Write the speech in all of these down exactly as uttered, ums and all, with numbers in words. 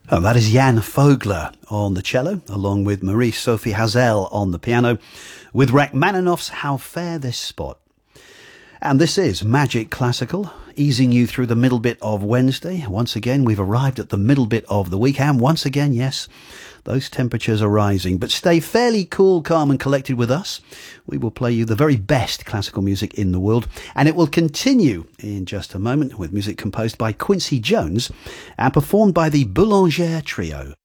Oh, that is Jan Vogler on the cello, along with Marie-Sophie Hazel on the piano, with Rachmaninoff's How Fair This Spot. And this is Magic Classical, easing you through the middle bit of Wednesday. Once again, we've arrived at the middle bit of the week, and once again, yes, those temperatures are rising. But stay fairly cool, calm and collected with us. We will play you the very best classical music in the world, and it will continue in just a moment with music composed by Quincy Jones and performed by the Boulanger Trio.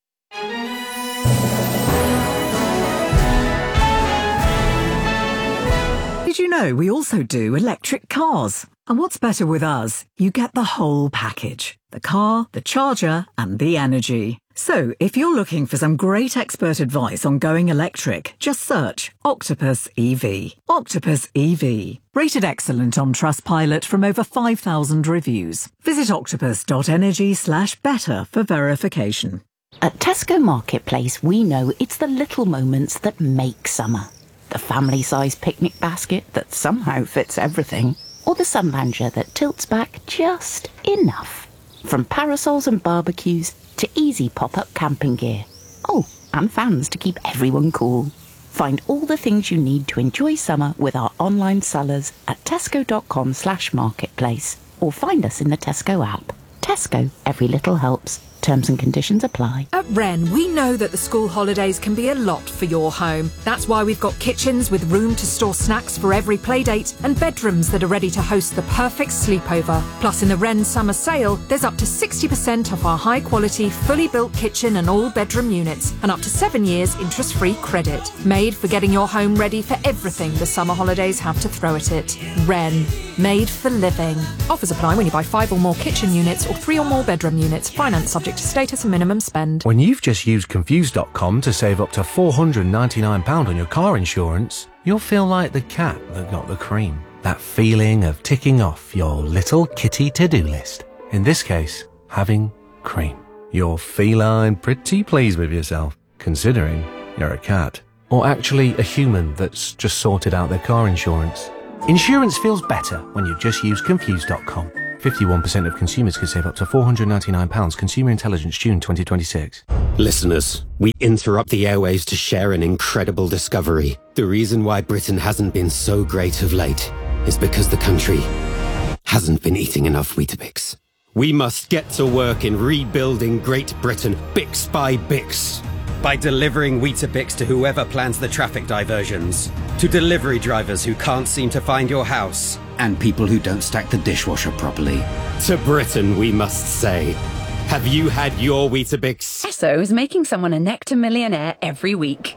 Did you know we also do electric cars? And what's better with us? You get the whole package. The car, the charger, and the energy. So, if you're looking for some great expert advice on going electric, just search Octopus E V. Octopus E V. Rated excellent on Trustpilot from over five thousand reviews. Visit octopus.energy slash better for verification. At Tesco Marketplace, we know it's the little moments that make summer. The family-sized picnic basket that somehow fits everything. Or the sunlounger that tilts back just enough. From parasols and barbecues to easy pop-up camping gear. Oh, and fans to keep everyone cool. Find all the things you need to enjoy summer with our online sellers at tesco.com slash marketplace. Or find us in the Tesco app. Tesco, every little helps. Terms and conditions apply. At Wren, we know that the school holidays can be a lot for your home. That's why we've got kitchens with room to store snacks for every playdate and bedrooms that are ready to host the perfect sleepover. Plus, in the Wren summer sale, there's up to sixty percent off our high-quality, fully built kitchen and all-bedroom units and up to seven years interest-free credit. Made for getting your home ready for everything the summer holidays have to throw at it. Wren. Made for living. Offers apply when you buy five or more kitchen units or three or more bedroom units. Finance subject to status and minimum spend. When you've just used Confused dot com to save up to four hundred ninety-nine pounds on your car insurance, you'll feel like the cat that got the cream. That feeling of ticking off your little kitty to-do list. In this case, having cream. You're feline pretty pleased with yourself, considering you're a cat. Or actually a human that's just sorted out their car insurance. Insurance feels better when you just use Confused dot com. fifty-one percent of consumers could save up to four hundred ninety-nine pounds. Consumer Intelligence, June twenty twenty-six. Listeners, we interrupt the airwaves to share an incredible discovery. The reason why Britain hasn't been so great of late is because the country hasn't been eating enough Weetabix. We must get to work in rebuilding Great Britain, Bix by Bix. By delivering Weetabix to whoever plans the traffic diversions, to delivery drivers who can't seem to find your house, and people who don't stack the dishwasher properly. To Britain, we must say, have you had your Weetabix? Esso is making someone a Nectar millionaire every week.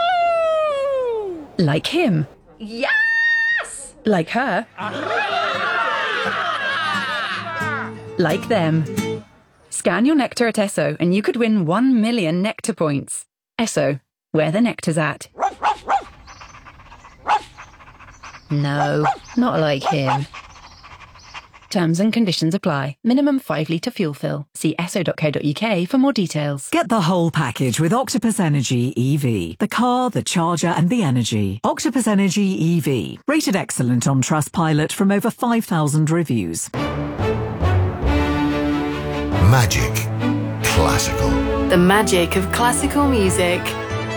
Woohoo! Like him. Yes! Like her. Like them. Scan your Nectar at Esso and you could win one million Nectar points. Esso, where the nectar's at. No, not like him. Terms and conditions apply. Minimum five litre fuel fill. See esso dot co dot uk for more details. Get the whole package with Octopus Energy E V. The car, the charger and the energy. Octopus Energy E V. Rated excellent on Trustpilot from over five thousand reviews. Magic Classical. The magic of classical music.